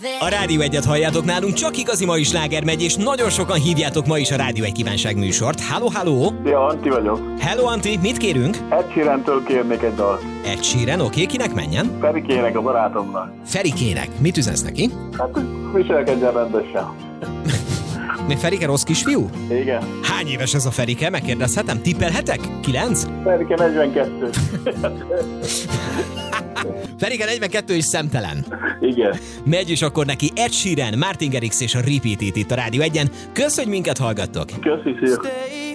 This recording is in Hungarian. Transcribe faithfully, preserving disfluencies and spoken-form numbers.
A Rádió egyet halljátok, nálunk csak igazi mai sláger megy, és nagyon sokan hívjátok ma is a Rádió egy kívánság műsort. Halló, halló! Ja, Antti vagyok. Hello, Antti, mit kérünk? Ed Sheerantől kérnék egy dalt. Ed Sheeran, oké, okay, kinek menjen? Ferikének, a barátomnak. Ferikének, mit üzensz neki? Hát, viselkedjen rendesen. Mi Ferike rossz kisfiú? Igen. Hány éves ez a Ferike? Megkérdezhetem? Tippelhetek? Kilenc? Ferike negyvenkettő. Ferike negyvenkettő és szemtelen. Igen. Megy is akkor neki Ed Sheeran, Martin Garrix és a Repeat It itt a Rádió egyen. Kösz, hogy minket hallgattok! Köszi, szia.